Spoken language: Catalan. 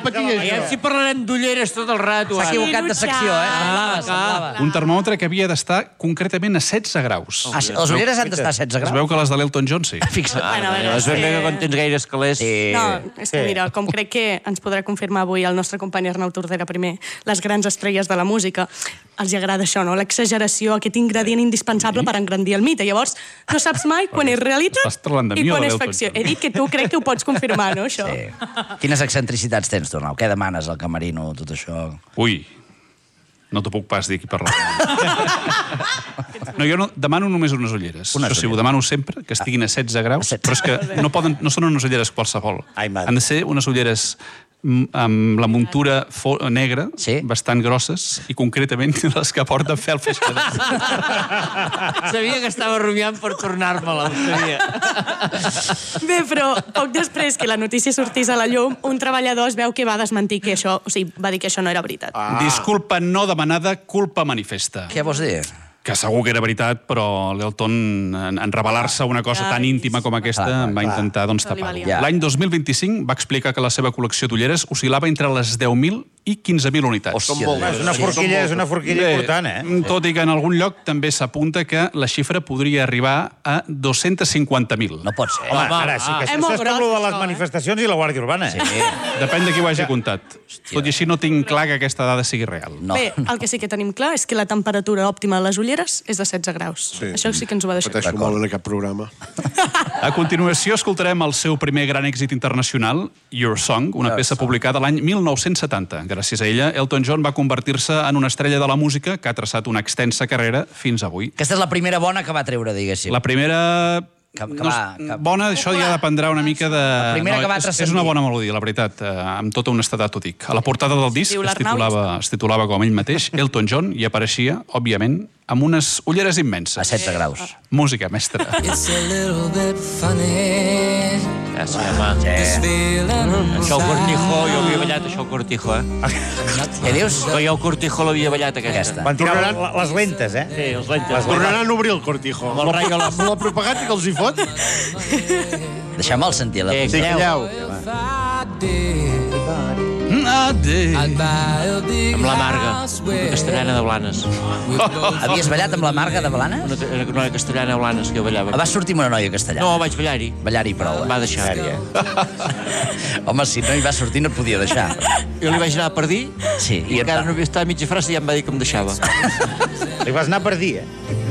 patia Aviam això. si parlarem d'ulleres tot el rato. S'ha equivocat de secció, semblava. Un termòmetre que havia d'estar concretament a 16 graus. Les ulleres han d'estar a 16 Es graus. veu que les de l'Elton John sí. Fixa't. Es veu que quan tens gaires calés... No, és que mira, com crec que ens podrà confirmar avui el nostre company Arnau Tordera primer, les grans estrelles de la música, els agrada això, no? L'exageració, aquest ingredient indispensable per engrandir el mite. Llavors, no saps mai quan és realitat Estàs parlant de i mi o quan de és l'Elton ficció. John? He dit que tu crec que ho pots confirmar, no, això? Sí. Quines excentricitats tens, tu, Arnau? Què demanes al camerino, tot això? Ui, no t'ho puc pas dir aquí parlant. No, jo no demano només unes ulleres. Unes Això sí, ho ulleres. demano sempre, que estiguin a 16 graus, A 16. però és que no són unes ulleres qualsevol. Ai, mare. Han de ser unes ulleres amb la muntura negra, Sí. bastant grosses, i concretament les que porta Fel Feixada. Sabia que estava rumiant per tornar-me-la, ho sabia. Bé, però poc després que la notícia sortís a la llum, un treballador es veu que va desmentir que això, o sigui, va dir que això no era veritat. Disculpa no demanada, culpa manifesta. Què vols dir? Que segur que era veritat, però l'Elton, en revelar-se una cosa tan íntima com aquesta, va intentar doncs, Però li tapar-ho. valia. L'any 2025 va explicar que la seva col·lecció d'ulleres oscil·lava entre les 10.000 i 15.000 unitats. Hòstia, És una forquilla important, eh? Tot i que en algun lloc també s'apunta que la xifra podria arribar a 250.000. No pot ser. Home, ara sí que És això molt és com gros, lo de això, les manifestacions i la Guàrdia Urbana. Sí. Depèn de qui ho hagi comptat. Tot i així no tinc clar que aquesta dada sigui real. No. Bé, el que sí que tenim clar és que la temperatura òptima de les ulleres és de 16 graus. Sí. Això sí que ens ho va deixar. Pateixo molt en aquest programa. A continuació escoltarem el seu primer gran èxit internacional, Your Song, una peça publicada l'any 1970. Gràcies a ella, Elton John va convertir-se en una estrella de la música que ha traçat una extensa carrera fins avui. Aquesta és la primera bona que va treure, diguéssim. La primera... Que no, va- bona, això ja dependrà una mica de... La primera que va és transcendir. una bona melodia, la veritat, amb tota honestedat ho dic. A la portada del disc Diu l'Arnau es titulava com ell mateix, Elton John, i apareixia, òbviament, amb unes ulleres immenses. A 16 graus. Música, mestre. It's a little bit funny. Ja, sí, home. Això el cortijo, jo havia ballat això el cortijo, Què dius? Però jo el cortijo l'havia ballat, aquesta. Van tirar les lentes, eh? Sí, els lentes. Tornaran a obrir el cortijo. Amb el rayo a la... Amb la propaganda que els hi fot. Deixem-el sentir. La... Sí, Calleu. Amb la Marga, una castellana de Blanes. Havies ballat amb la Marga de Blanes? Una noia castellana de Blanes que jo ballava. Va sortir amb una noia castellana. No, vaig ballar-hi. Ballar-hi prou, Em va deixar. Home, si no hi va sortir no et podia deixar. Jo li vaig anar per dir Sí, i encara no havia estat a mitja frase i ja em va dir que em deixava. Li vas anar per dir, eh?